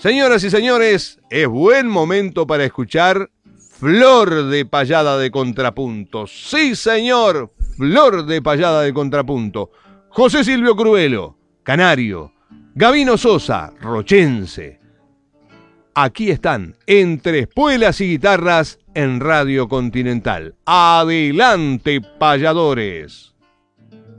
Señoras y señores, es buen momento para escuchar Flor de Payada de Contrapunto. Sí, señor, Flor de Payada de Contrapunto. José Silvio Cruelo, canario. Gabino Sosa, rochense. Aquí están, entre espuelas y guitarras, en Radio Continental. ¡Adelante, payadores!